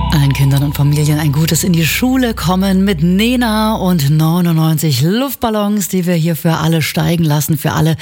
Allen Kindern und Familien ein gutes in die Schule kommen mit Nena und 99 Luftballons, die wir hier für alle steigen lassen, für alle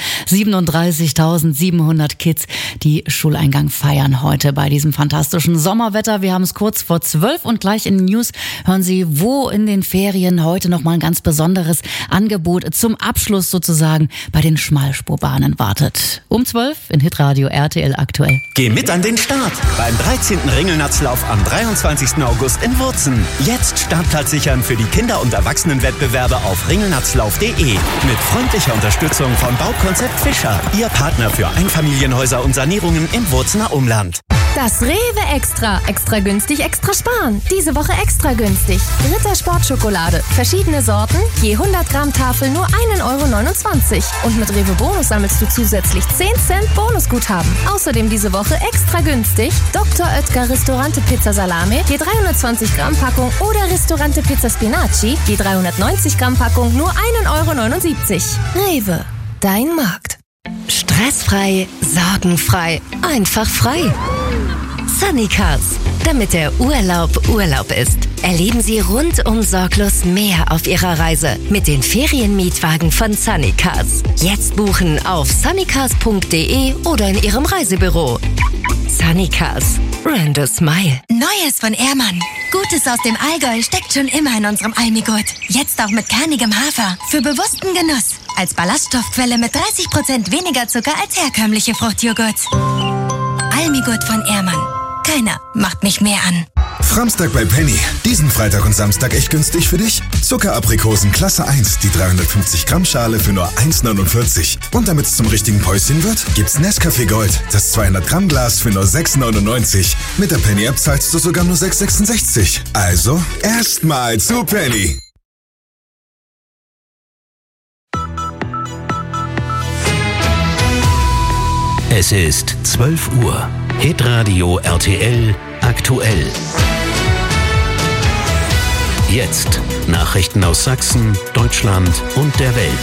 37.700 Kids, die Schuleingang feiern heute bei diesem fantastischen Sommerwetter. Wir haben es kurz vor 12 und gleich in den News hören Sie, wo in den Ferien heute nochmal ein ganz besonderes Angebot zum Abschluss sozusagen bei den Schmalspurbahnen wartet. Um 12 in Hitradio RTL aktuell. Geh mit an den Start beim 13. Ringelnatzlauf am 23. August in Wurzen. Jetzt Startplatz sichern für die Kinder- und Erwachsenenwettbewerbe auf ringelnatzlauf.de. Mit freundlicher Unterstützung von Baukonzept Fischer, Ihr Partner für Einfamilienhäuser und Sanierungen im Wurzener Umland. Das Rewe Extra. Extra günstig, extra sparen. Diese Woche extra günstig. Ritter Sportschokolade. Verschiedene Sorten. Je 100 Gramm Tafel nur 1,29 €. Und mit Rewe Bonus sammelst du zusätzlich 10 Cent Bonusguthaben. Außerdem diese Woche extra günstig. Dr. Oetker Ristorante Pizza Salame. Je 320 Gramm Packung. Oder Ristorante Pizza Spinaci. Je 390 Gramm Packung nur 1,79 €. Rewe. Dein Markt. Stressfrei, sorgenfrei, einfach frei. Sunny Cars, damit der Urlaub Urlaub ist. Erleben Sie rundum sorglos mehr auf Ihrer Reise mit den Ferienmietwagen von Sunny Cars. Jetzt buchen auf sunnycars.de oder in Ihrem Reisebüro. Sunny Cars, brand a smile. Neues von Ehrmann. Gutes aus dem Allgäu steckt schon immer in unserem Almigurt. Jetzt auch mit kernigem Hafer. Für bewussten Genuss. Als Ballaststoffquelle mit 30% weniger Zucker als herkömmliche Fruchtjoghurt. Almigurt von Ehrmann. Keiner macht mich mehr an. Framstag bei Penny. Diesen Freitag und Samstag echt günstig für dich? Zuckeraprikosen Klasse 1, die 350 Gramm Schale für nur 1,49. Und damit es zum richtigen Päuschen wird, gibt's Nescafé Gold, das 200 Gramm Glas für nur 6,99. Mit der Penny App zahlst du sogar nur 6,66. Also erstmal zu Penny. Es ist 12 Uhr. Hitradio RTL aktuell. Jetzt Nachrichten aus Sachsen, Deutschland und der Welt.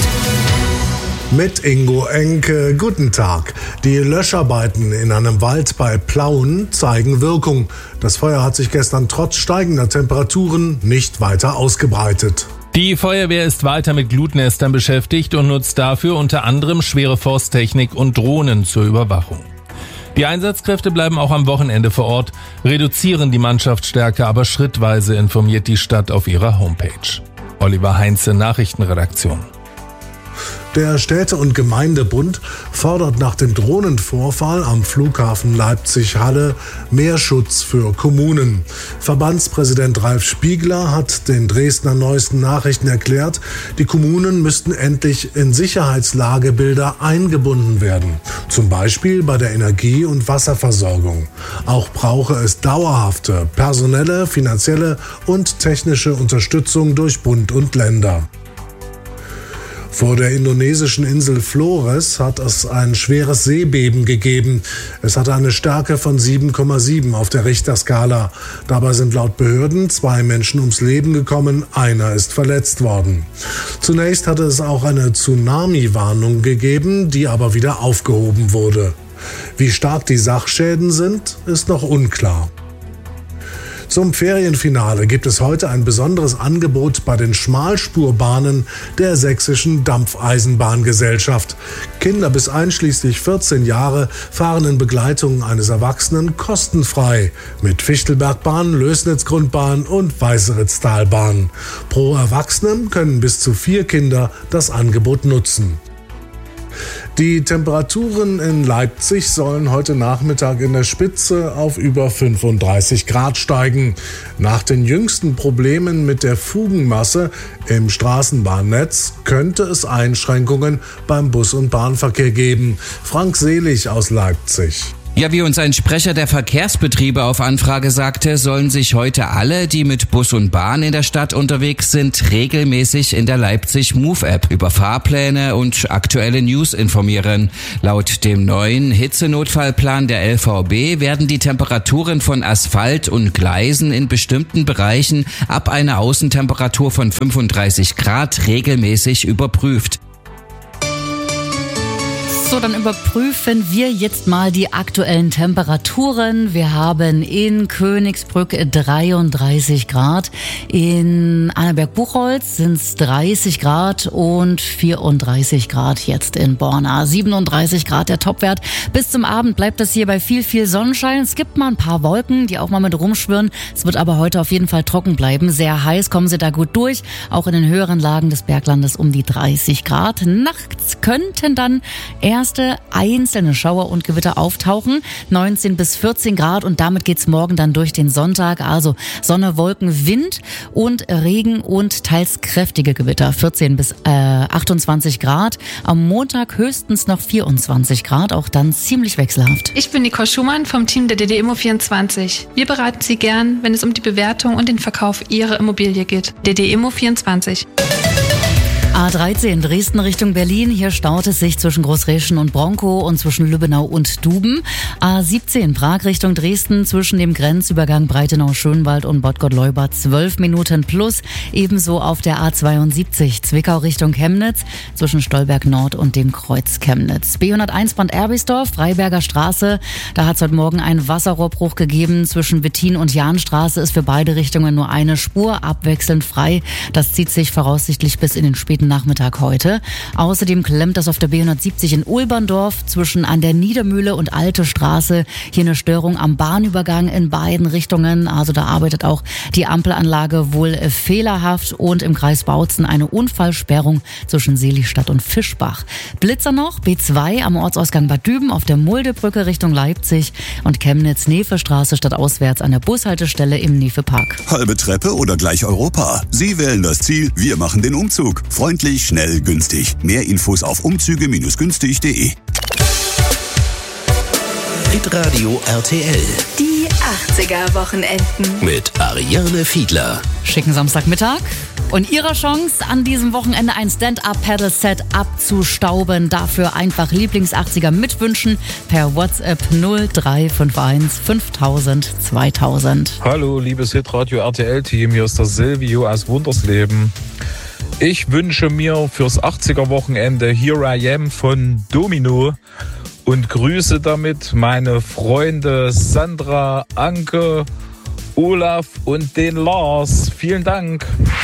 Mit Ingo Enke, guten Tag. Die Löscharbeiten in einem Wald bei Plauen zeigen Wirkung. Das Feuer hat sich gestern trotz steigender Temperaturen nicht weiter ausgebreitet. Die Feuerwehr ist weiter mit Glutnestern beschäftigt und nutzt dafür unter anderem schwere Forsttechnik und Drohnen zur Überwachung. Die Einsatzkräfte bleiben auch am Wochenende vor Ort, reduzieren die Mannschaftsstärke aber schrittweise, informiert die Stadt auf ihrer Homepage. Oliver Heinze, Nachrichtenredaktion. Der Städte- und Gemeindebund fordert nach dem Drohnenvorfall am Flughafen Leipzig-Halle mehr Schutz für Kommunen. Verbandspräsident Ralf Spiegler hat den Dresdner Neuesten Nachrichten erklärt, die Kommunen müssten endlich in Sicherheitslagebilder eingebunden werden. Zum Beispiel bei der Energie- und Wasserversorgung. Auch brauche es dauerhafte personelle, finanzielle und technische Unterstützung durch Bund und Länder. Vor der indonesischen Insel Flores hat es ein schweres Seebeben gegeben. Es hatte eine Stärke von 7,7 auf der Richterskala. Dabei sind laut Behörden 2 Menschen ums Leben gekommen, einer ist verletzt worden. Zunächst hatte es auch eine Tsunami-Warnung gegeben, die aber wieder aufgehoben wurde. Wie stark die Sachschäden sind, ist noch unklar. Zum Ferienfinale gibt es heute ein besonderes Angebot bei den Schmalspurbahnen der Sächsischen Dampfeisenbahngesellschaft. Kinder bis einschließlich 14 Jahre fahren in Begleitung eines Erwachsenen kostenfrei mit Fichtelbergbahn, Lößnitzgrundbahn und Weißeritztalbahn. Pro Erwachsenen können bis zu 4 Kinder das Angebot nutzen. Die Temperaturen in Leipzig sollen heute Nachmittag in der Spitze auf über 35 Grad steigen. Nach den jüngsten Problemen mit der Fugenmasse im Straßenbahnnetz könnte es Einschränkungen beim Bus- und Bahnverkehr geben. Frank Selig aus Leipzig. Ja, wie uns ein Sprecher der Verkehrsbetriebe auf Anfrage sagte, sollen sich heute alle, die mit Bus und Bahn in der Stadt unterwegs sind, regelmäßig in der Leipzig Move App über Fahrpläne und aktuelle News informieren. Laut dem neuen Hitzenotfallplan der LVB werden die Temperaturen von Asphalt und Gleisen in bestimmten Bereichen ab einer Außentemperatur von 35 Grad regelmäßig überprüft. So, dann überprüfen wir jetzt mal die aktuellen Temperaturen. Wir haben in Königsbrück 33 Grad, in Annaberg-Buchholz sind es 30 Grad und 34 Grad jetzt in Borna. 37 Grad der Topwert. Bis zum Abend bleibt es hier bei viel Sonnenschein. Es gibt mal ein paar Wolken, die auch mal mit rumschwirren. Es wird aber heute auf jeden Fall trocken bleiben. Sehr heiß, kommen Sie da gut durch. Auch in den höheren Lagen des Berglandes um die 30 Grad. Nachts könnten dann erste einzelne Schauer und Gewitter auftauchen. 19 bis 14 Grad und damit geht's morgen dann durch den Sonntag. Also Sonne, Wolken, Wind und Regen und teils kräftige Gewitter. 14 bis 28 Grad. Am Montag höchstens noch 24 Grad. Auch dann ziemlich wechselhaft. Ich bin Nicole Schumann vom Team der DD Immo 24. Wir beraten Sie gern, wenn es um die Bewertung und den Verkauf Ihrer Immobilie geht. DD Immo 24. A13 Dresden Richtung Berlin. Hier staut es sich zwischen Großreschen und Bronkow und zwischen Lübbenau und Duben. A17 Prag Richtung Dresden zwischen dem Grenzübergang Breitenau-Schönwald und Botgott-Leuba 12 Minuten plus. Ebenso auf der A72 Zwickau Richtung Chemnitz zwischen Stolberg Nord und dem Kreuz Chemnitz. B101 Bad Erbisdorf, Freiberger Straße. Da hat es heute Morgen einen Wasserrohrbruch gegeben. Zwischen Wettin und Jahnstraße ist für beide Richtungen nur eine Spur abwechselnd frei. Das zieht sich voraussichtlich bis in den späten Nachmittag heute. Außerdem klemmt das auf der B170 in Ulberndorf zwischen an der Niedermühle und Alte Straße. Hier eine Störung am Bahnübergang in beiden Richtungen. Also da arbeitet auch die Ampelanlage wohl fehlerhaft und im Kreis Bautzen eine Unfallsperrung zwischen Seligstadt und Fischbach. Blitzer noch, B2 am Ortsausgang Bad Düben auf der Muldebrücke Richtung Leipzig und Chemnitz-Nefe-Straße stadtauswärts an der Bushaltestelle im Nefe-Park. Halbe Treppe oder gleich Europa? Sie wählen das Ziel, wir machen den Umzug. Freundlich, schnell, günstig. Mehr Infos auf umzüge-günstig.de. Hitradio RTL. Die 80er-Wochenenden. Mit Ariane Fiedler. Schicken Samstagmittag. Und Ihre Chance, an diesem Wochenende ein Stand-Up-Paddle-Set abzustauben. Dafür einfach Lieblings-80er mitwünschen per WhatsApp 0351 5000 2000. Hallo, liebes Hitradio RTL-Team. Hier ist der Silvio aus Wundersleben. Ich wünsche mir fürs 80er-Wochenende Here I Am von Domino und grüße damit meine Freunde Sandra, Anke, Olaf und den Lars. Vielen Dank.